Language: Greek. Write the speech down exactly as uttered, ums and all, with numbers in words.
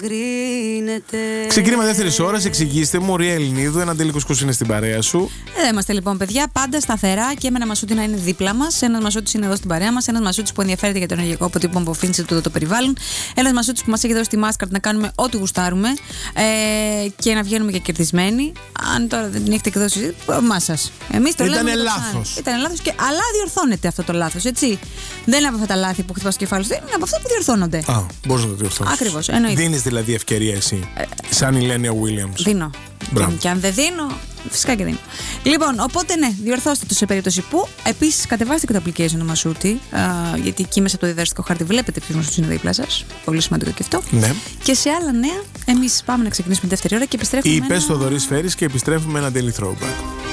Ξεκίνημα δεύτερη ώρα, εξηγήστε μου, Ρία Ελληνίδου, ένα τελικό κουσ είναι στην παρέα σου. Εδώ είμαστε λοιπόν, παιδιά, πάντα σταθερά και με ένα Μασούτη να είναι δίπλα μας. Ένας Μασούτης είναι εδώ στην παρέα μας. Ένας Μασούτης που ενδιαφέρεται για το ενεργειακό αποτύπωμα που αποφύγει το, το περιβάλλον. Ένας Μασούτης που μας έχει δώσει τη μάσκαρτα να κάνουμε ό,τι γουστάρουμε ε, και να βγαίνουμε και κερδισμένοι. Αν τώρα δεν την έχετε εκδώσει, μα σας. Εμείς το λέμε. Ήταν λάθος. Ήταν λάθος, αλλά διορθώνεται αυτό το λάθος, έτσι. Δεν είναι από αυτά τα λάθη που χτυπάς το κεφάλι σου, είναι από αυτά που διορθώνονται. Α, μπορείς να το διορθώσεις. Ακριβώς. Δίνεις δηλαδή ευκαιρία εσύ, ε, σαν η Λένια Williams. Δίνω. Μπράβο. Και αν δεν δίνω, φυσικά και δίνω. Λοιπόν, οπότε ναι, διορθώστε το σε περίπτωση που. Επίσης, κατεβάστε και το application του Μασούτη, α, γιατί εκεί μέσα από το διδραστικό χάρτη βλέπετε ποιος Μασούτης είναι δίπλα σας. Πολύ σημαντικό και αυτό. Ναι. Και σε άλλα νέα, εμείς πάμε να ξεκινήσουμε τη δεύτερη ώρα και επιστρέφουμε. Είπες ένα... το Δωρής Φέρης και επιστρέφουμε ένα daily throwback.